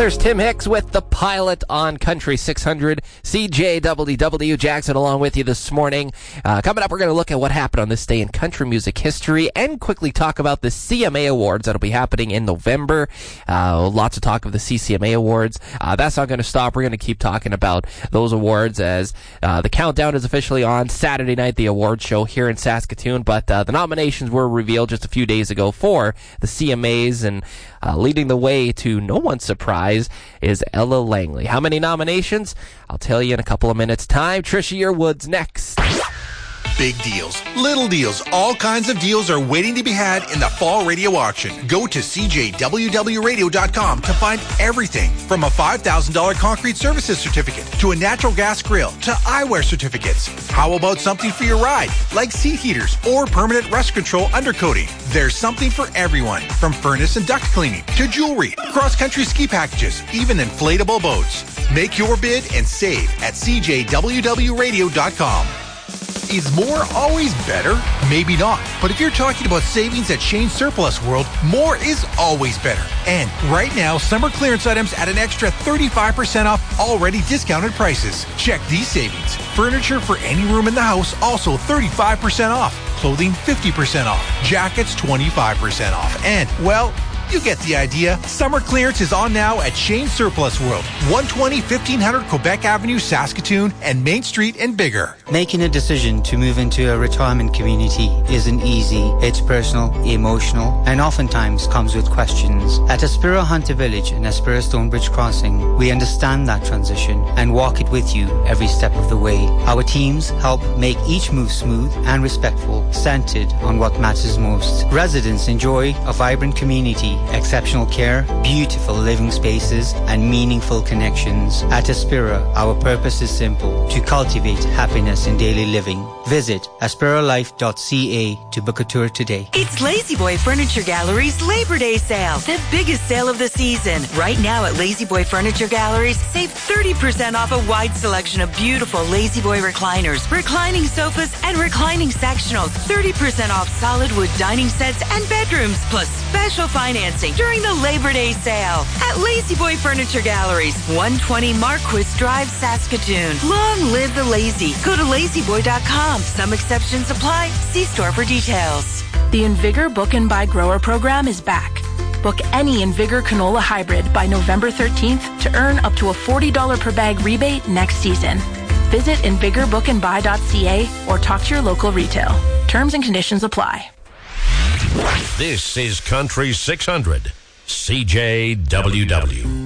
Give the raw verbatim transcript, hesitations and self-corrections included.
There's Tim Hicks with The Pilot on Country six hundred. C J W W Jackson along with you this morning. Uh, coming up, we're going to look at what happened on this day in country music history and quickly talk about the C M A Awards that'll be happening in November. Uh, lots of talk of the C C M A Awards. Uh, that's not going to stop. We're going to keep talking about those awards as uh, the countdown is officially on Saturday night, the award show here in Saskatoon. But uh, the nominations were revealed just a few days ago for the C M As, and uh, leading the way to no one's surprise is Ella Langley. How many nominations? I'll tell you in a couple of minutes' time. Trisha Yearwood's next. Big deals, little deals, all kinds of deals are waiting to be had in the fall radio auction. Go to c j w w radio dot com to find everything from a five thousand dollars concrete services certificate to a natural gas grill to eyewear certificates. How about something for your ride, like seat heaters or permanent rust control undercoating? There's something for everyone, from furnace and duct cleaning to jewelry, cross-country ski packages, even inflatable boats. Make your bid and save at c j w w radio dot com. Is more always better? Maybe not. But if you're talking about savings at Shane's Surplus World, more is always better. And right now, summer clearance items at an extra thirty-five percent off already discounted prices. Check these savings. Furniture for any room in the house, also thirty-five percent off. Clothing, fifty percent off. Jackets, twenty-five percent off. And, well, you get the idea. Summer clearance is on now at Shane's Surplus World, one twenty fifteen hundred Quebec Avenue, Saskatoon, and Main Street in Biggar. Making a decision to move into a retirement community isn't easy. It's personal, emotional, and oftentimes comes with questions. At Aspira Hunter Village and Aspira Stonebridge Crossing, we understand that transition and walk it with you every step of the way. Our teams help make each move smooth and respectful, centered on what matters most. Residents enjoy a vibrant community, exceptional care, beautiful living spaces, and meaningful connections. At Aspira, our purpose is simple: to cultivate happiness in daily living. Visit aspira life dot c a to book a tour today. It's Lazy Boy Furniture Gallery's Labor Day sale, the biggest sale of the season. Right now at Lazy Boy Furniture Galleries, save thirty percent off a wide selection of beautiful Lazy Boy recliners, reclining sofas, and reclining sectionals. thirty percent off solid wood dining sets and bedrooms, plus special financing during the Labor Day sale at Lazy Boy Furniture Galleries, one twenty Marquis Drive, Saskatoon. Long live the lazy. Go to lazy boy dot com. Some exceptions apply. See store for details. The Invigor Book and Buy Grower program is back. Book any Invigor canola hybrid by November thirteenth to earn up to a forty dollars per bag rebate next season. Visit invigor book and buy dot c a or talk to your local retail. Terms and conditions apply. This is Country six hundred, C J W W.